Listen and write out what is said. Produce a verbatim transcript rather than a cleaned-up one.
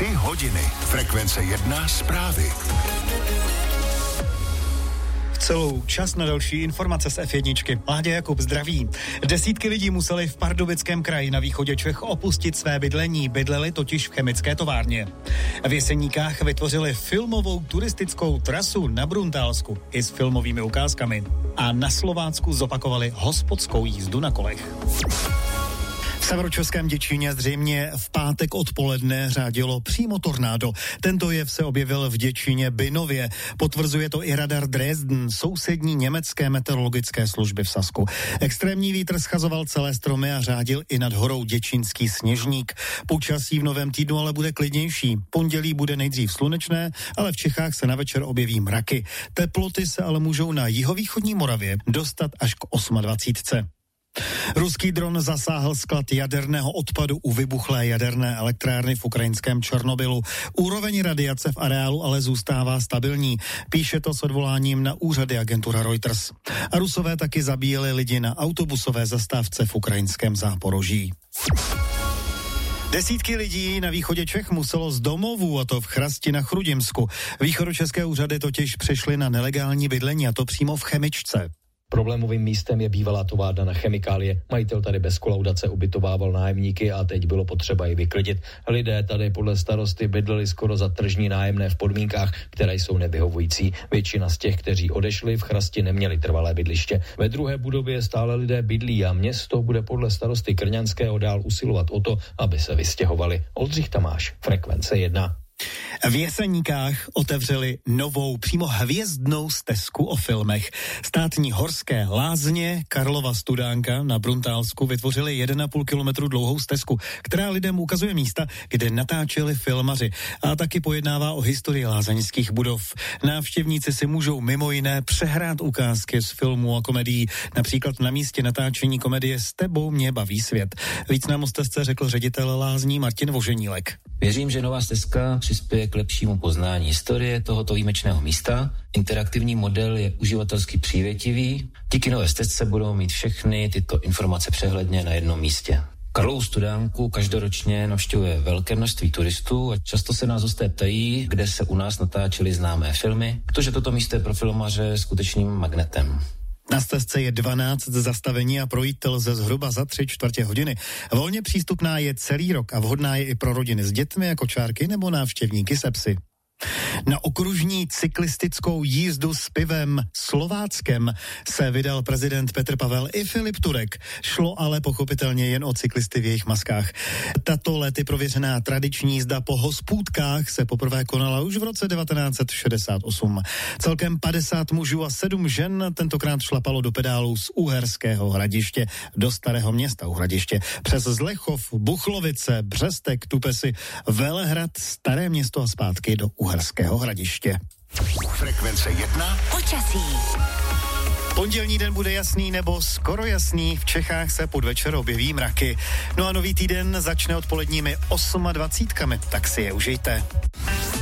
Tři hodiny. Frekvence jedna zprávy. Celou čas na další informace z ef jedna. Láďa Jakub, zdraví. Desítky lidí museli v Pardubickém kraji na východě Čech opustit své bydlení. Bydleli totiž v chemické továrně. V Jeseníkách vytvořili filmovou turistickou trasu na Bruntálsku i s filmovými ukázkami. A na Slovácku zopakovali hospodskou jízdu na kolech. V severočeském Děčíně zřejmě v pátek odpoledne řádilo přímo tornádo. Tento jev se objevil v Děčíně Bynově. Potvrzuje to i radar Dresden, sousední německé meteorologické služby v Sasku. Extrémní vítr schazoval celé stromy a řádil i nad horou Děčínský Sněžník. Počasí v novém týdnu ale bude klidnější. Pondělí bude nejdřív slunečné, ale v Čechách se na večer objeví mraky. Teploty se ale můžou na jihovýchodní Moravě dostat až k dvacítce osmi. Ruský dron zasáhl sklad jaderného odpadu u vybuchlé jaderné elektrárny v ukrajinském Černobylu. Úroveň radiace v areálu ale zůstává stabilní. Píše to s odvoláním na úřady agentura Reuters. A Rusové taky zabíjeli lidi na autobusové zastávce v ukrajinském Záporoží. Desítky lidí na východě Čech muselo z domovů, a to v Chrasti na Chrudimsku. Východočeské úřady totiž přešly na nelegální bydlení, a to přímo v chemičce. Problémovým místem je bývalá továrna na chemikálie. Majitel tady bez kolaudace ubytovával nájemníky a teď bylo potřeba ji vyklidit. Lidé tady podle starosty bydleli skoro za tržní nájemné v podmínkách, které jsou nevyhovující. Většina z těch, kteří odešli, v Chrasti neměli trvalé bydliště. Ve druhé budově stále lidé bydlí a město bude podle starosty Krňanského dál usilovat o to, aby se vystěhovali. Oldřich Tamáš, Frekvence jedna. V Jeseníkách otevřeli novou, přímo hvězdnou stezku o filmech. Státní horské lázně Karlova Studánka na Bruntálsku vytvořili jeden a půl kilometru dlouhou stezku, která lidem ukazuje místa, kde natáčeli filmaři, a taky pojednává o historii lázeňských budov. Návštěvníci si můžou mimo jiné přehrát ukázky z filmů a komedií, například na místě natáčení komedie S tebou mě baví svět. Víc nám o stezce řekl ředitel lázní Martin Voženílek. Věřím, že nová stezka přispěje k lepšímu poznání historie tohoto výjimečného místa. Interaktivní model je uživatelsky přívětivý. Díky nové stezce budou mít všechny tyto informace přehledně na jednom místě. Karlovu Studánku každoročně navštěvuje velké množství turistů a často se nás hosté ptají, kde se u nás natáčely známé filmy, protože toto místo je pro filmaře skutečným magnetem. Na stezce je dvanáct zastavení a projít lze zhruba za tři čtvrtě hodiny. Volně přístupná je celý rok a vhodná je i pro rodiny s dětmi jako čárky nebo návštěvníky se psy. Na okružní cyklistickou jízdu s pivem Slováckem se vydal prezident Petr Pavel i Filip Turek. Šlo ale pochopitelně jen o cyklisty v jejich maskách. Tato lety prověřená tradiční jízda po hospůdkách se poprvé konala už v roce devatenáct set šedesát osm. Celkem padesát mužů a sedm žen tentokrát šlapalo do pedálů z Uherského Hradiště do Starého Města u Hradiště. Přes Zlechov, Buchlovice, Břestek, Tupesy, Velehrad, Staré Město a zpátky do Uherského Hradiště. Frekvence jedna. Počasí. Pondělní den bude jasný nebo skoro jasný, v Čechách se podvečer objeví mraky. No a nový týden začne odpoledními dvaceti osmi, tak si je užijte.